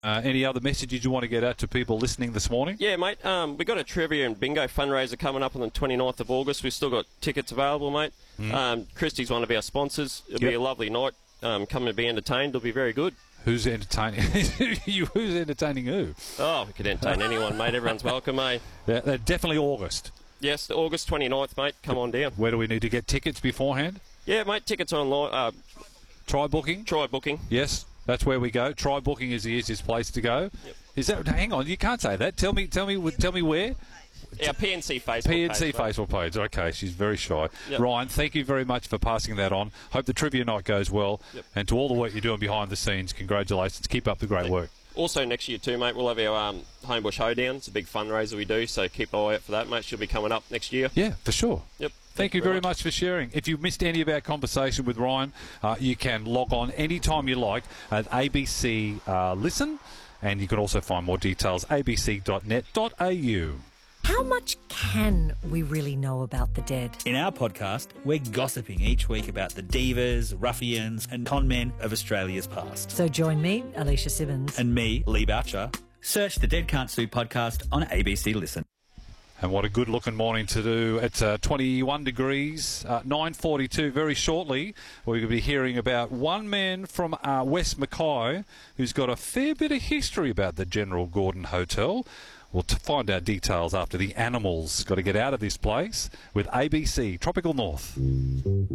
Any other messages you want to get out to people listening this morning? Yeah, mate. We've got a trivia and bingo fundraiser coming up on the 29th of August. We've still got tickets available, mate. Christie's one of our sponsors. It'll be a lovely night. Come and be entertained. It'll be very good. Who's entertaining? Who's entertaining who? Oh, we could entertain anyone, mate. Everyone's welcome, mate. They're definitely August. Yes, August 29th, mate. Come on down. Where do we need to get tickets beforehand? Yeah, mate. Tickets online. Try booking? Try booking. Yes, that's where we go. Try booking is the easiest place to go. Yep. Is that? Hang on, you can't say that. Tell me where. Our PNC Facebook page. PNC Facebook page. Okay, she's very shy. Yep. Ryan, thank you very much for passing that on. Hope the trivia night goes well. Yep. And to all the work you're doing behind the scenes, congratulations. Keep up the great work. Also next year too, mate, we'll have our Homebush Hoedown. It's a big fundraiser we do, so keep an eye out for that, mate. She'll be coming up next year. Yeah, for sure. Yep. Thank you very much for sharing. If you missed any of our conversation with Ryan, you can log on anytime you like at ABC Listen, and you can also find more details abc.net.au. How much can we really know about the dead? In our podcast, we're gossiping each week about the divas, ruffians and con men of Australia's past. So join me, Alicia Simmons. And me, Lee Boucher. Search the Dead Can't Sue podcast on ABC Listen. And what a good-looking morning to do. It's 21 degrees, 9:42. Very shortly, we're going to be hearing about one man from West Mackay who's got a fair bit of history about the General Gordon Hotel. We'll find out details after the Animals got to get out of this place with ABC Tropical North.